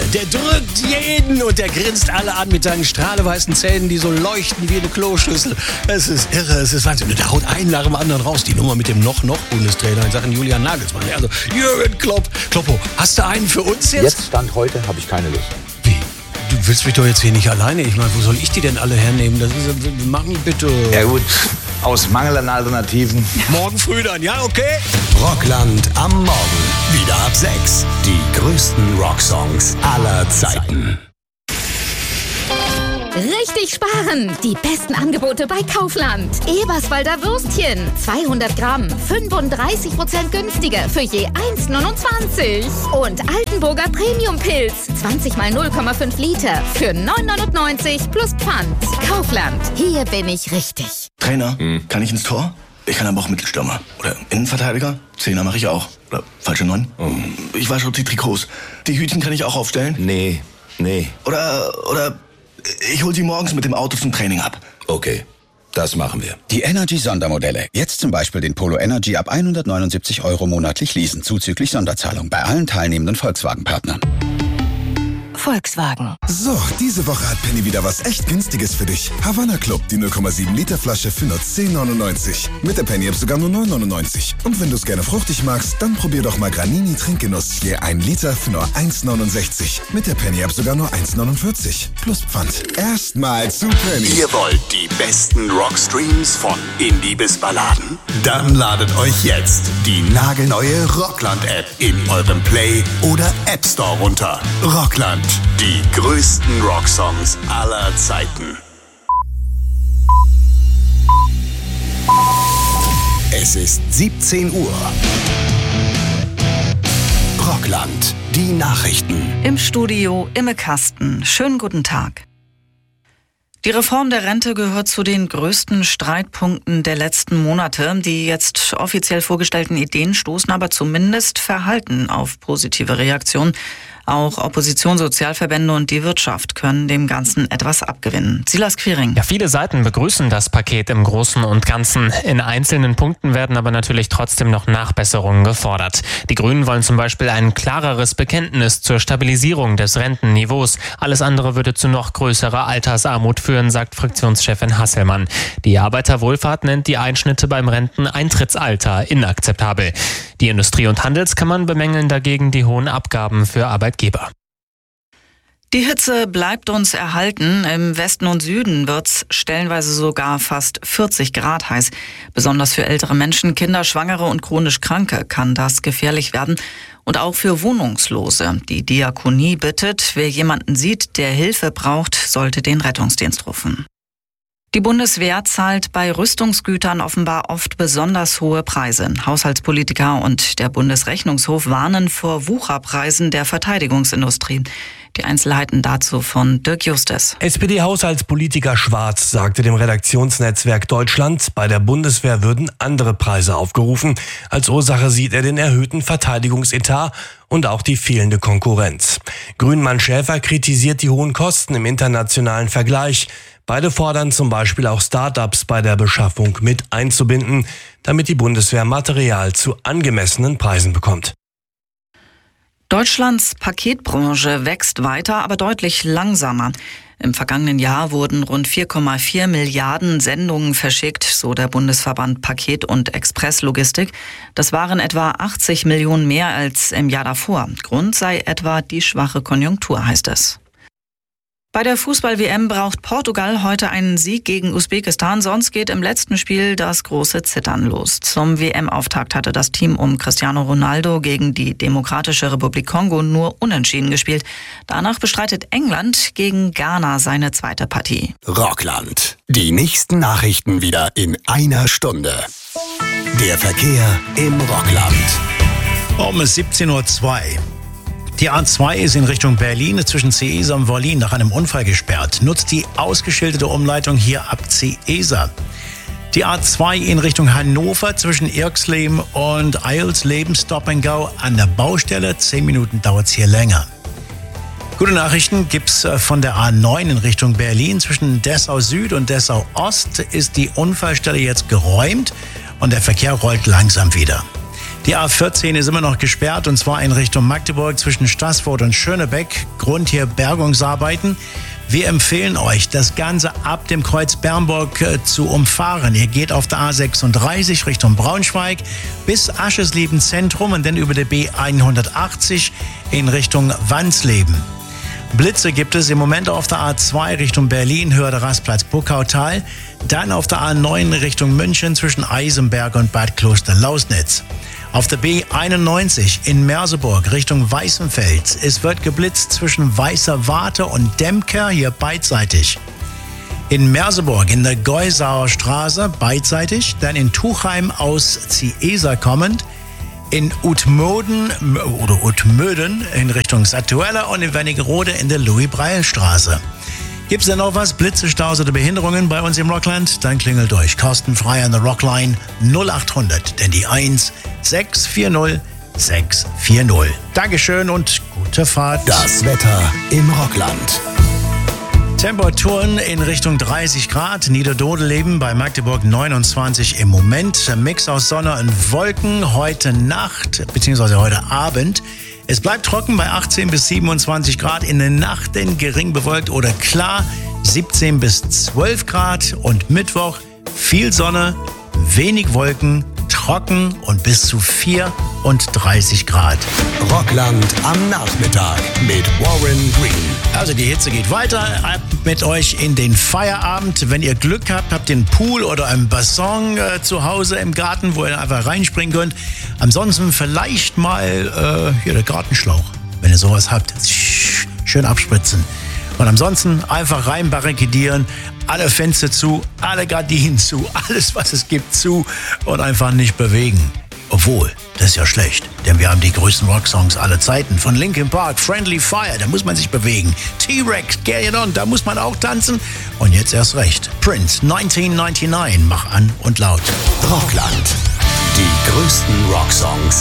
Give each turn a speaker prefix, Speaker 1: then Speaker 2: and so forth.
Speaker 1: Der drückt jeden und der grinst alle an mit seinen strahleweißen Zähnen, die so leuchten wie eine Kloschüssel. Es ist irre, es ist Wahnsinn. Und der haut einen nach dem anderen raus. Die Nummer mit dem noch-Bundestrainer in Sachen Julian Nagelsmann. Also Jürgen Klopp. Kloppo, hast du einen für uns jetzt?
Speaker 2: Jetzt, Stand heute, habe ich keine Lust.
Speaker 1: Wie? Du willst mich doch jetzt hier nicht alleine. Ich meine, wo soll ich die denn alle hernehmen? Das ist, mach mich bitte.
Speaker 2: Ja gut, aus Mangel an Alternativen.
Speaker 1: Morgen früh dann, ja, okay?
Speaker 3: Rockland am Morgen. Wieder ab 6. Die größten Rocksongs aller Zeiten.
Speaker 4: Richtig sparen! Die besten Angebote bei Kaufland. Eberswalder Würstchen. 200 Gramm. 35% günstiger für je 1,29. Und Altenburger Premium-Pilz. 20 mal 0,5 Liter für 9,99 plus Pfand. Kaufland. Hier bin ich richtig.
Speaker 5: Trainer, kann ich ins Tor? Ich kann aber auch Mittelstürmer. Oder Innenverteidiger. Zehner mache ich auch. Oder falsche 9. Ich wasche die Trikots. Die Hütchen kann ich auch aufstellen.
Speaker 3: Nee.
Speaker 5: Oder ich hol sie morgens mit dem Auto zum Training ab.
Speaker 3: Okay, das machen wir.
Speaker 6: Die Energy-Sondermodelle. Jetzt zum Beispiel den Polo Energy ab 179 € monatlich leasen, zuzüglich Sonderzahlung bei allen teilnehmenden Volkswagen-Partnern.
Speaker 4: Volkswagen.
Speaker 7: So, diese Woche hat Penny wieder was echt Günstiges für dich. Havanna Club, die 0,7 Liter Flasche für nur 10,99. Mit der Penny-App sogar nur 9,99. Und wenn du es gerne fruchtig magst, dann probier doch mal Granini Trinkgenuss. Je 1 Liter für nur 1,69. Mit der Penny-App sogar nur 1,49. Plus Pfand. Erstmal zu Penny.
Speaker 3: Ihr wollt die besten Rockstreams von Indie bis Balladen? Dann ladet euch jetzt die nagelneue Rockland-App in eurem Play- oder App Store runter. Rockland. Die größten Rocksongs aller Zeiten. Es ist 17 Uhr. Rockland, die Nachrichten.
Speaker 8: Im Studio Imme Kasten. Schönen guten Tag. Die Reform der Rente gehört zu den größten Streitpunkten der letzten Monate. Die jetzt offiziell vorgestellten Ideen stoßen aber zumindest verhalten auf positive Reaktionen. Auch Opposition, Sozialverbände und die Wirtschaft können dem Ganzen etwas abgewinnen. Silas Quiring.
Speaker 9: Ja, viele Seiten begrüßen das Paket im Großen und Ganzen. In einzelnen Punkten werden aber natürlich trotzdem noch Nachbesserungen gefordert. Die Grünen wollen zum Beispiel ein klareres Bekenntnis zur Stabilisierung des Rentenniveaus. Alles andere würde zu noch größerer Altersarmut führen, sagt Fraktionschefin Hasselmann. Die Arbeiterwohlfahrt nennt die Einschnitte beim Renteneintrittsalter inakzeptabel. Die Industrie- und Handelskammern bemängeln dagegen die hohen Abgaben für Arbeitgeber.
Speaker 8: Die Hitze bleibt uns erhalten. Im Westen und Süden wird's stellenweise sogar fast 40 Grad heiß. Besonders für ältere Menschen, Kinder, Schwangere und chronisch Kranke kann das gefährlich werden. Und auch für Wohnungslose. Die Diakonie bittet, wer jemanden sieht, der Hilfe braucht, sollte den Rettungsdienst rufen. Die Bundeswehr zahlt bei Rüstungsgütern offenbar oft besonders hohe Preise. Haushaltspolitiker und der Bundesrechnungshof warnen vor Wucherpreisen der Verteidigungsindustrie. Die Einzelheiten dazu von Dirk Justes.
Speaker 10: SPD-Haushaltspolitiker Schwarz sagte dem Redaktionsnetzwerk Deutschland, bei der Bundeswehr würden andere Preise aufgerufen. Als Ursache sieht er den erhöhten Verteidigungsetat und auch die fehlende Konkurrenz. Grünmann Schäfer kritisiert die hohen Kosten im internationalen Vergleich. Beide fordern zum Beispiel auch Start-ups bei der Beschaffung mit einzubinden, damit die Bundeswehr Material zu angemessenen Preisen bekommt.
Speaker 8: Deutschlands Paketbranche wächst weiter, aber deutlich langsamer. Im vergangenen Jahr wurden rund 4,4 Milliarden Sendungen verschickt, so der Bundesverband Paket- und Expresslogistik. Das waren etwa 80 Millionen mehr als im Jahr davor. Grund sei etwa die schwache Konjunktur, heißt es. Bei der Fußball-WM braucht Portugal heute einen Sieg gegen Usbekistan, sonst geht im letzten Spiel das große Zittern los. Zum WM-Auftakt hatte das Team um Cristiano Ronaldo gegen die Demokratische Republik Kongo nur unentschieden gespielt. Danach bestreitet England gegen Ghana seine zweite Partie.
Speaker 3: Rockland. Die nächsten Nachrichten wieder in einer Stunde. Der Verkehr im Rockland.
Speaker 1: Um 17:02 Uhr. Die A2 ist in Richtung Berlin zwischen Ciesa und Wollin nach einem Unfall gesperrt. Nutzt die ausgeschilderte Umleitung hier ab Ciesa. Die A2 in Richtung Hannover zwischen Irxleben und Eilsleben Stop and Go an der Baustelle. 10 Minuten dauert es hier länger. Gute Nachrichten gibt's von der A9 in Richtung Berlin. Zwischen Dessau Süd und Dessau Ost ist die Unfallstelle jetzt geräumt und der Verkehr rollt langsam wieder. Die A14 ist immer noch gesperrt, und zwar in Richtung Magdeburg zwischen Staßfurt und Schönebeck. Grund hier Bergungsarbeiten. Wir empfehlen euch, das Ganze ab dem Kreuz Bernburg zu umfahren. Ihr geht auf der A36 Richtung Braunschweig bis Aschesleben Zentrum und dann über der B180 in Richtung Wansleben. Blitze gibt es im Moment auf der A2 Richtung Berlin, Höhe der Rastplatz Buckautal. Dann auf der A9 Richtung München zwischen Eisenberg und Bad Kloster-Lausnitz. Auf der B91 in Merseburg Richtung Weißenfels. Es wird geblitzt zwischen Weißer Warte und Demker, hier beidseitig. In Merseburg in der Geusauer Straße beidseitig. Dann in Tuchheim aus Ciesa kommend. In Utmöden in Richtung Satuella und in Wernigerode in der Louis-Breil-Straße. Gibt's denn noch was? Blitze, Staus oder Behinderungen bei uns im Rockland? Dann klingelt durch. Kostenfrei an der Rockline 0800, denn die 1 640 640. Dankeschön und gute Fahrt.
Speaker 3: Das Wetter im Rockland.
Speaker 1: Temperaturen in Richtung 30 Grad. Niederdodeleben bei Magdeburg 29 im Moment. Mix aus Sonne und Wolken heute Nacht bzw. heute Abend. Es bleibt trocken bei 18 bis 27 Grad. In der Nacht denn gering bewölkt oder klar 17 bis 12 Grad. Und Mittwoch viel Sonne, wenig Wolken, trocken und bis zu 34 Grad.
Speaker 3: Rockland am Nachmittag mit Warren Green.
Speaker 1: Also die Hitze geht weiter. Ab mit euch in den Feierabend. Wenn ihr Glück habt, habt ihr einen Pool oder einen Bassin zu Hause im Garten, wo ihr einfach reinspringen könnt. Ansonsten vielleicht mal hier der Gartenschlauch, wenn ihr sowas habt. Schön abspritzen. Und ansonsten einfach rein barrikadieren, alle Fenster zu, alle Gardinen zu, alles was es gibt zu und einfach nicht bewegen. Obwohl, das ist ja schlecht, denn wir haben die größten Rocksongs aller Zeiten. Von Linkin Park, Friendly Fire, da muss man sich bewegen. T-Rex, Get It On, da muss man auch tanzen. Und jetzt erst recht. Prince, 1999, mach an und laut.
Speaker 3: Rockland, die größten Rocksongs